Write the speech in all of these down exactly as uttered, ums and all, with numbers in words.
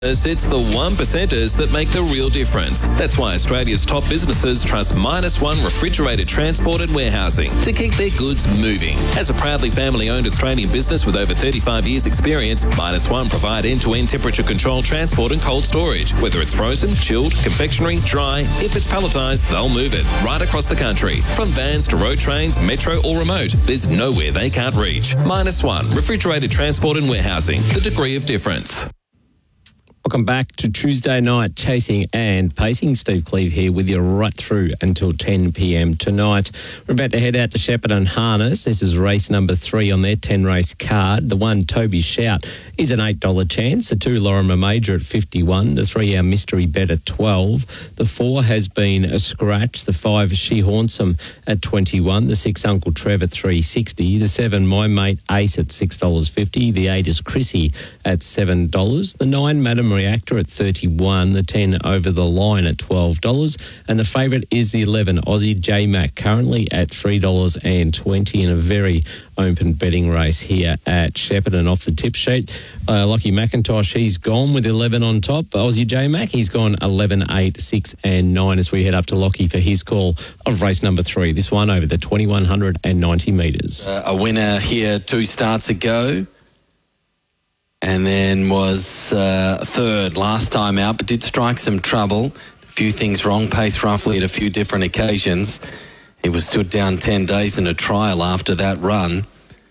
It's the one percenters that make the real difference. That's why Australia's top businesses trust Minus One Refrigerated Transport and Warehousing to keep their goods moving. As a proudly family-owned Australian business with over thirty-five years experience, Minus One provide end-to-end temperature control transport and cold storage. Whether it's frozen, chilled, confectionery, dry, if it's palletised, they'll move it right across the country. From vans to road trains, metro or remote, there's nowhere they can't reach. Minus One Refrigerated Transport and Warehousing, the degree of difference. Welcome back to Tuesday night chasing and pacing. Steve Cleve here with you right through until ten p.m. tonight. We're about to head out to Shepparton Harness. This is race number three on their ten-race card. The one, Toby Shout, is an eight dollars chance. The two, Lorimer Major at fifty-one. The three, Our Mystery Bet at twelve. The four has been a scratch. The five, She Haunts 'Em at twenty-one. The six, Uncle Trev at three sixty. The seven, My Mate Ace at six dollars fifty. The eight is Chrissy at seven dollars. The nine, Madam Reactor at thirty-one, the ten Over the Line at twelve dollars, and the favourite is the eleven Aussie J-Mac, currently at three dollars twenty in a very open betting race here at Shepparton. Off the tip sheet, uh, Lockie McIntosh, he's gone with eleven on top. Aussie J-Mac, he's gone eleven, eight, six and nine as we head up to Lockie for his call of race number three. This one over the twenty-one ninety metres. Uh, a winner here two starts ago. And then was uh, third last time out, but did strike some trouble. A few things wrong, paced roughly at a few different occasions. He was stood down ten days in a trial after that run.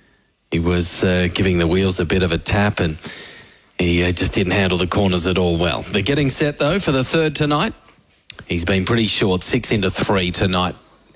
He was uh, giving the wheels a bit of a tap and he uh, just didn't handle the corners at all well. They're getting set, though, for the third tonight. He's been pretty short, six into three tonight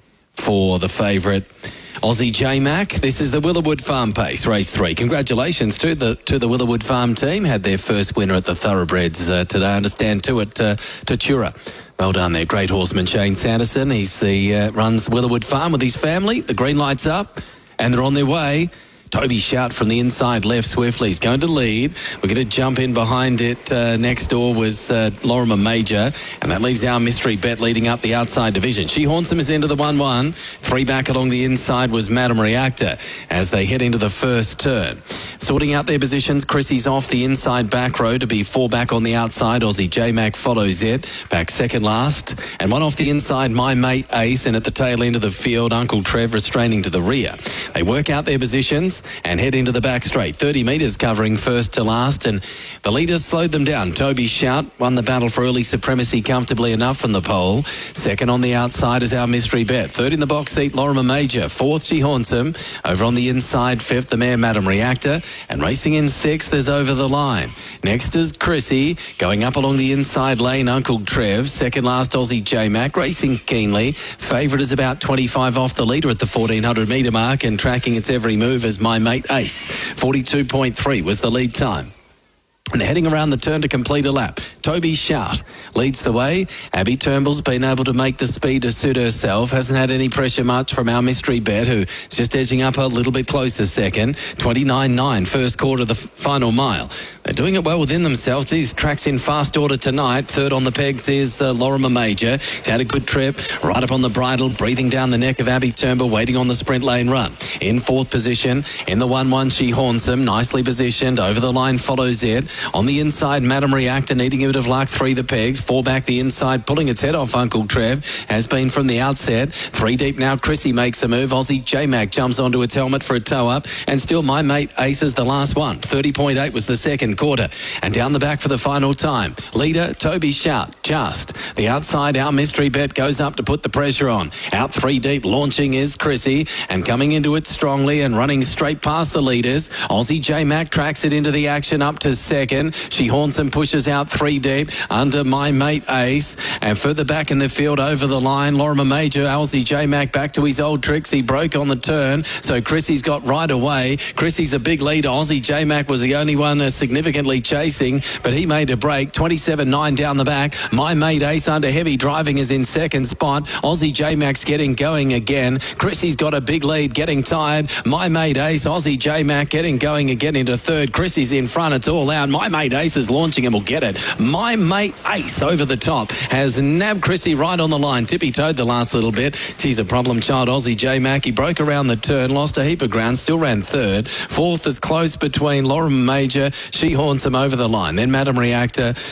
for the favourite Aussie J-Mac. This is the Willerwood Farm Pace, race three. Congratulations to the to the Willerwood Farm team. Had their first winner at the Thoroughbreds uh, today. I understand too at uh, Tatura. Well done there. Great horseman Shane Sanderson. He's the uh, runs Willerwood Farm with his family. The green light's up and they're on their way. Toby Shout from the inside left swiftly. He's going to lead. We're going to jump in behind it. Uh, next door was uh, Lorimer Major, and that leaves Our Mystery Bet leading up the outside division. She Haunts 'Em is into the one one. Three back along the inside was Madam Reactor as they head into the first turn. Sorting out their positions, Chrissy's off the inside back row to be four back on the outside. Aussie J-Mac follows it, back second last. And one off the inside, My Mate Ace, and at the tail end of the field, Uncle Trev restraining to the rear. They work out their positions and head into the back straight. thirty metres covering first to last, and the leaders slowed them down. Toby Shout won the battle for early supremacy comfortably enough from the pole. Second on the outside is Our Mystery Bet. Third in the box seat, Lorimer Major. Fourth, She Haunts 'Em. Over on the inside, fifth, the mare Madam Reactor. And racing in sixth, there's Over the Line. Next is Chrissy. Going up along the inside lane, Uncle Trev. Second last, Aussie J-Mac. Racing keenly. Favourite is about twenty-five off the leader at the fourteen hundred metre mark and tracking its every move as My Mate Ace. forty-two point three was the lead time. And they're heading around the turn to complete a lap. Toby Shout leads the way. Abby Turnbull's been able to make the speed to suit herself. Hasn't had any pressure much from Our Mystery Bet, who's just edging up a little bit closer second. twenty-nine nine, first quarter of the f- final mile. They're doing it well within themselves. These tracks in fast order tonight. Third on the pegs is uh, Lorimer Major. He's had a good trip. Right up on the bridle, breathing down the neck of Abby Turnbull, waiting on the sprint lane run. In fourth position, in the one one, She Haunts 'Em. Nicely positioned. Over the line follows it. On the inside, Madam Reactor needing a bit of luck. Three the pegs. Four back the inside, pulling its head off Uncle Trev. Has been from the outset. Three deep now. Chrissy makes a move. Aussie J-Mac jumps onto its helmet for a toe up. And still My Mate Ace is the last one. thirty point eight was the second quarter. And down the back for the final time. Leader, Toby Shout. Just. The outside, Our Mystery Bet goes up to put the pressure on. Out three deep. Launching is Chrissy. And coming into it strongly and running straight past the leaders. Aussie J-Mac tracks it into the action up to second. She Haunts 'Em pushes out three deep under My Mate Ace. And further back in the field Over the Line, Lorimer Major, Aussie J-Mac back to his old tricks. He broke on the turn, so Chrissy's got right away. Chrissy's a big leader. Aussie J-Mac was the only one uh, significantly chasing, but he made a break. twenty-seven nine down the back. My Mate Ace under heavy driving is in second spot. Aussie J-Mac's getting going again. Chrissy's got a big lead, getting tired. My Mate Ace, Aussie J-Mac getting going again into third. Chrissy's in front. It's all out. My Mate Ace is launching and will get it. My Mate Ace over the top has nabbed Chrissy right on the line. Tippy-toed the last little bit. She's a problem child, Aussie J-Mac. He broke around the turn, lost a heap of ground, still ran third. Fourth is close between Lorimer Major. She Haunts 'Em over the line. Then Madam Reactor,